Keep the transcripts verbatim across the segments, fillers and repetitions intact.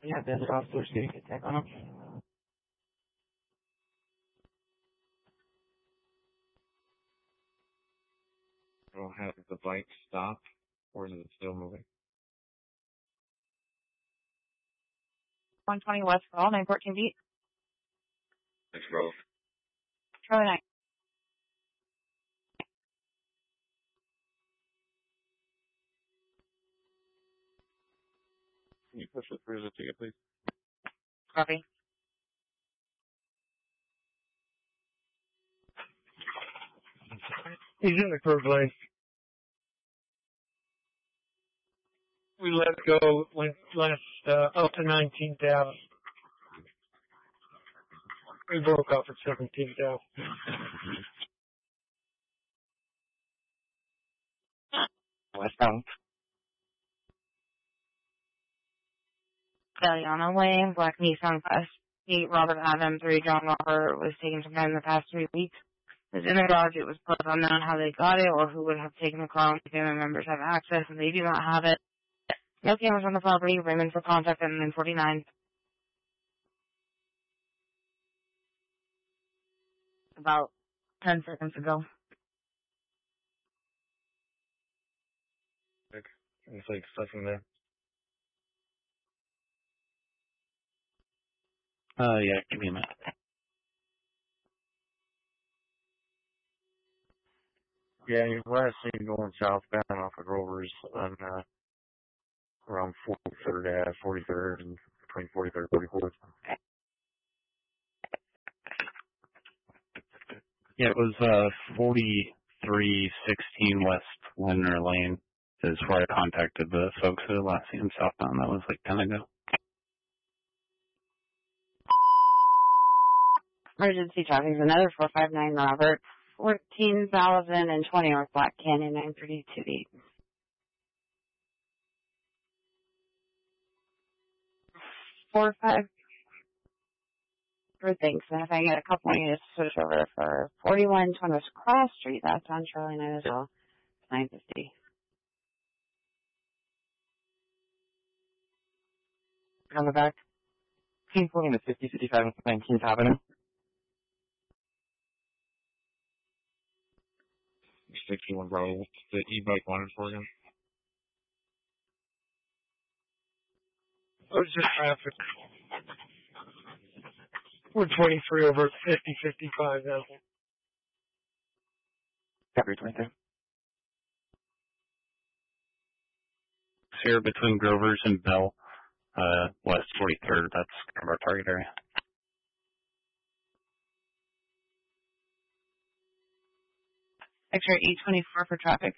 Yeah, this officer's getting a tag on him. Will have the bike stop, or is it still moving? one twenty West Fall, nine fourteen beat. Next Grove. Charlie nine. Can you push it through the ticket, please? Copy. He's in the curb lane. We let go last uh, up to nineteenth Avenue. We broke off at seventeenth Avenue. Westbound. Galliano Lane, Black Nissan Class eight, Robert Adam, three, John Robert, was taken sometime in the past three weeks. It was in the garage. It was closed. Unknown how they got it or who would have taken the car. Family members have access, and they do not have it. No cameras on the property. Raymond for contact at nine forty-nine. About ten seconds ago. It's like stuff in there. Uh, yeah, give me a minute. Yeah, you last seen going southbound off of Grover's on, uh, around forty-third Ave, forty-third, and between forty-third and forty-fourth. Yeah, it was, uh, forty-three sixteen West Winter Lane is where I contacted the folks who had last seen him southbound. That was like ten ago. Emergency traffic is another four five nine Robert, fourteen thousand twenty North Black Canyon, nine thirty-two beat. Four five. For thanks, and if I get a couple, I need to switch over for forty-one twenty West Cross Street. That's on Charlie nine as well. nine fifty. On the back. King Pulling to fifty fifty-five nineteenth Avenue. sixty-one Bravo. The e-bike wanted for again? Oh, it's just traffic. We're twenty-three over fifty fifty-five now. February twenty-two. Here between Grover's and Bell, uh, West forty-third. That's kind of our target area. X-ray eight twenty-four for traffic.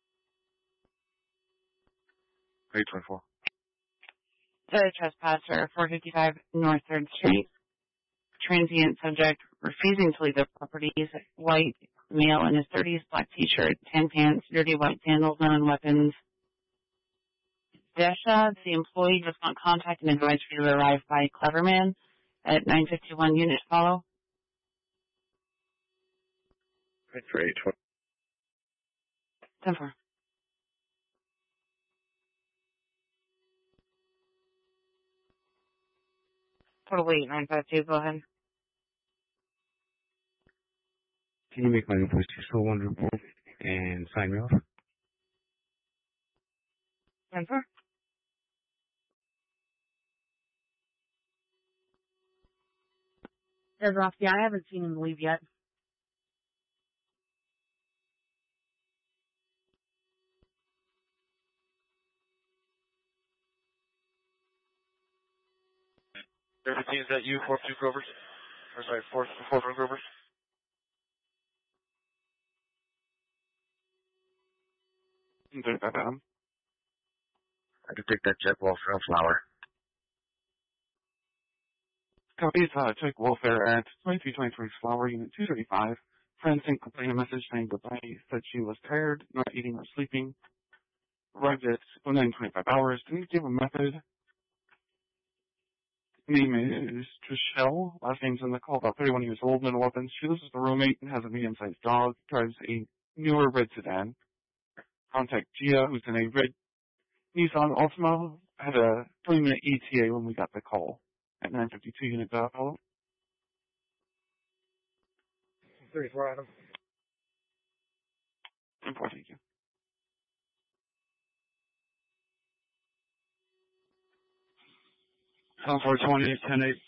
eight twenty-four. The trespasser, four fifty-five North third Street. Transient subject refusing to leave the property. White male in his thirties, black t-shirt, tan pants, dirty white sandals, none weapons. Desha, the employee, just want contact and advice for you to arrive by Cleverman at nine fifty-one unit follow. For eight twenty. ten four. Total weight, nine five two, go ahead. Can you make my invoice two so one report and sign me off? ten four. Desroff, yeah, I haven't seen him leave yet. Everything is that you, four two Grovers? Or sorry, four four from Grovers? thirty-five pounds. I can take that jet welfare flower. Copies, uh, check welfare at twenty-three twenty-three Flower, Unit two thirty-five. Friend sent complaint a message saying goodbye, said she was tired, not eating or sleeping. Arrived at oh nine twenty-five hours. Can you give a method? Name is Trishelle. Last name's in the call. About thirty-one years old, no weapons. She lives with a roommate and has a medium-sized dog. Drives a newer red sedan. Contact Gia, who's in a red Nissan Altima had a three minute E T A when we got the call at nine fifty-two unit dial. Hello? thirty-four Adam. ten four, thank you. ten four twenty, ten eight.